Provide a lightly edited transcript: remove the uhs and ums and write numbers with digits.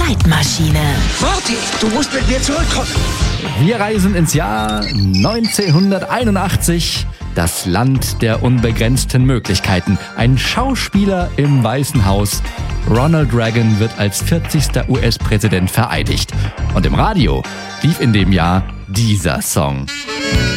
Zeitmaschine. Morty, du musst mit mir zurückkommen. Wir reisen ins Jahr 1981. Das Land der unbegrenzten Möglichkeiten. Ein Schauspieler im Weißen Haus. Ronald Reagan wird als 40. US-Präsident vereidigt. Und im Radio lief in dem Jahr dieser Song.